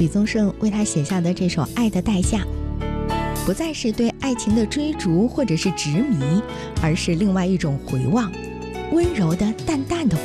李宗盛为他写下的这首《爱的代价》，不再是对爱情的追逐或者是执迷，而是另外一种回望，温柔的淡淡的